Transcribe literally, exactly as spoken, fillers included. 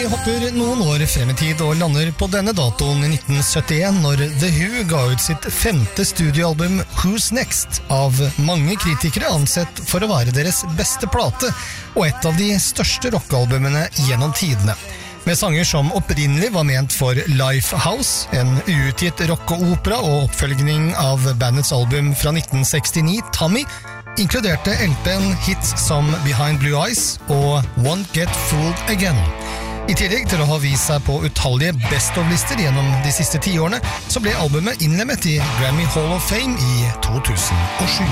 hopper noen år frem i tid og lander på denne datoen i nitten syttien når The Who ga ut sitt femte studioalbum Who's Next, av mange kritikere ansett for å være deres beste plate og et av de største rockealbumene gjennom tidene. Med sanger som opprinnelig var ment for Lifehouse, en uutgitt rock-opera og oppfølgning av bandets album fra nitten sekstini, Tommy, inkluderte L P-en hits som Behind Blue Eyes og Won't Get Fooled Again. I tillegg til å ha vist seg på utallige best-of-lister gjennom de siste ti årene, så ble albumet innlemmet i Grammy Hall of Fame i to tusen og sju.